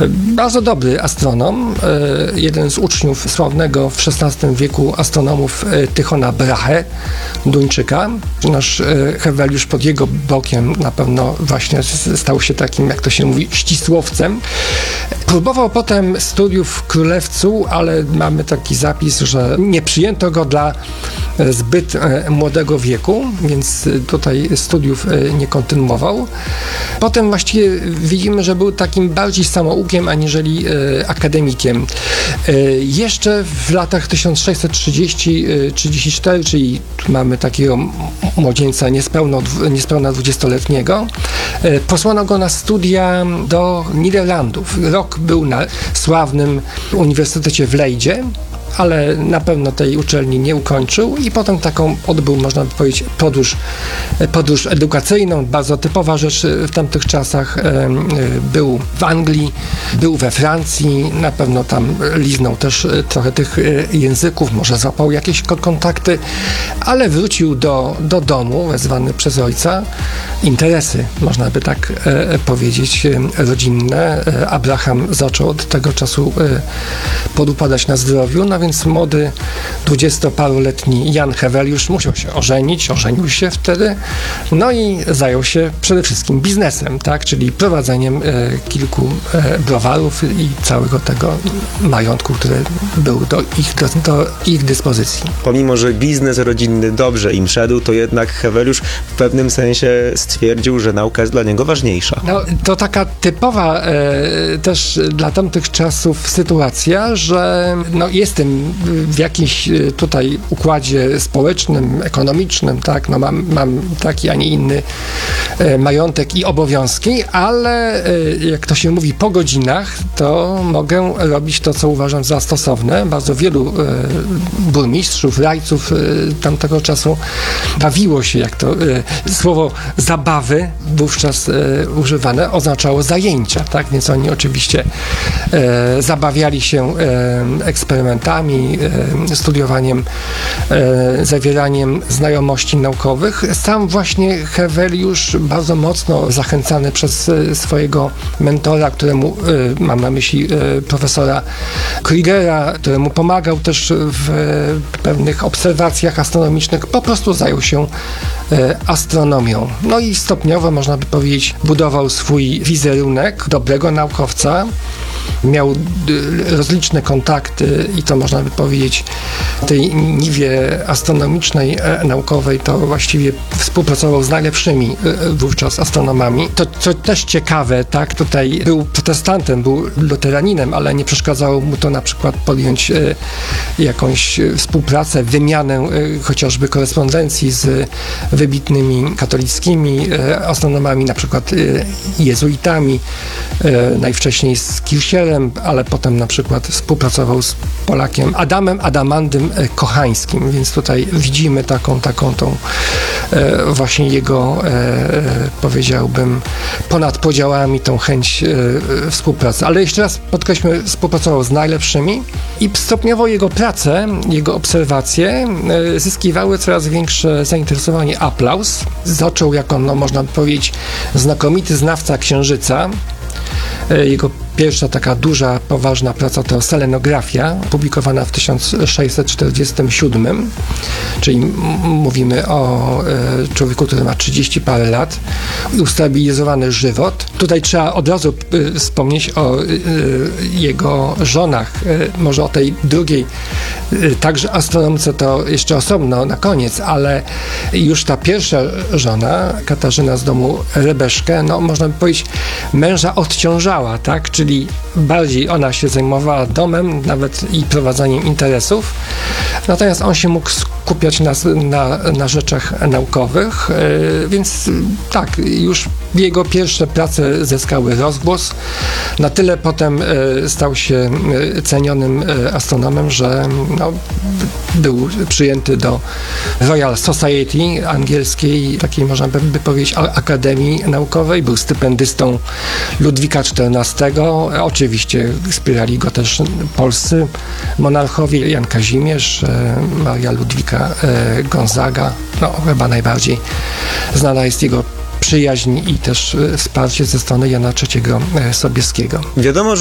Bardzo dobry astronom, jeden z uczniów sławnego w XVI wieku astronomów Tychona Brahe, Duńczyka. Nasz Heweliusz pod jego bokiem na pewno właśnie stał się takim, jak to się mówi, ścisłowcem. Próbował potem studiów w Królewcu, ale mamy taki zapis, że nie przyjęto go dla zbyt młodego wieku, więc tutaj studiów nie kontynuował. Potem właściwie widzimy, że był takim bardziej samoukiem, aniżeli akademikiem. Jeszcze w latach 1630-34, czyli tu mamy takiego młodzieńca niespełna 20-letniego, posłano go na studia do Niderlandów. Rok był na sławnym Uniwersytecie w Lejdzie, ale na pewno tej uczelni nie ukończył i potem taką odbył, można by powiedzieć, podróż edukacyjną, bardzo typowa rzecz w tamtych czasach. Był w Anglii, był we Francji, na pewno tam liznął też trochę tych języków, może złapał jakieś kontakty, ale wrócił do domu, wezwany przez ojca. Interesy, można by tak powiedzieć, rodzinne. Abraham zaczął od tego czasu podupadać na zdrowiu, no więc młody, 20-paroletni Jan Heweliusz musiał się ożenił się wtedy, no i zajął się przede wszystkim biznesem, tak, czyli prowadzeniem kilku browarów i całego tego majątku, który był do ich dyspozycji. Pomimo, że biznes rodzinny dobrze im szedł, to jednak Heweliusz w pewnym sensie stwierdził, że nauka jest dla niego ważniejsza. No, to taka typowa też dla tamtych czasów sytuacja, że no, jestem w jakimś tutaj układzie społecznym, ekonomicznym, tak, no mam taki, a nie inny majątek i obowiązki, ale jak to się mówi, po godzinach, to mogę robić to, co uważam za stosowne. Bardzo wielu burmistrzów, rajców tamtego czasu bawiło się, jak to słowo zabawy wówczas używane oznaczało zajęcia, tak, więc oni oczywiście zabawiali się eksperymentami, studiowaniem, zawieraniem znajomości naukowych. Sam właśnie Heweliusz, bardzo mocno zachęcany przez swojego mentora, któremu, mam na myśli profesora Kriegera, któremu pomagał też w pewnych obserwacjach astronomicznych, po prostu zajął się astronomią. No i stopniowo, można by powiedzieć, budował swój wizerunek dobrego naukowca. Miał rozliczne kontakty i to, można by powiedzieć, w tej niwie astronomicznej, naukowej, to właściwie współpracował z najlepszymi wówczas astronomami. To, co też ciekawe, tak, tutaj był protestantem, był luteraninem, ale nie przeszkadzało mu to na przykład podjąć jakąś współpracę, wymianę chociażby korespondencji z wybitnymi katolickimi astronomami, na przykład jezuitami, najwcześniej z Kirchierem, ale potem na przykład współpracował z Polakiem Adamem Adamandym Kochańskim, więc tutaj widzimy tą właśnie jego, powiedziałbym, ponad podziałami tą chęć współpracy. Ale jeszcze raz podkreślmy, współpracował z najlepszymi i stopniowo jego prace, jego obserwacje zyskiwały coraz większe zainteresowanie, aplauz. Zaczął jako, no, można powiedzieć, znakomity znawca Księżyca. Jego pierwsza taka duża, poważna praca to selenografia, publikowana w 1647, czyli mówimy o człowieku, który ma 30 parę lat, ustabilizowany żywot. Tutaj trzeba od razu wspomnieć o jego żonach, może o tej drugiej, także astronomce to jeszcze osobno na koniec, ale już ta pierwsza żona, Katarzyna z domu Rebeszkę, no można by powiedzieć, męża odciążała, tak, czyli bardziej ona się zajmowała domem, nawet i prowadzeniem interesów, natomiast on się mógł skupiać na rzeczach naukowych, więc tak, już jego pierwsze prace zyskały rozgłos. Na tyle potem stał się cenionym astronomem, że no, był przyjęty do Royal Society angielskiej, takiej, można by powiedzieć, akademii naukowej. Był stypendystą Ludwika XIV. Oczywiście wspierali go też polscy monarchowie, Jan Kazimierz, Maria Ludwika Gonzaga. No, chyba najbardziej znana jest jego przyjaźń i też wsparcie ze strony Jana III Sobieskiego. Wiadomo, że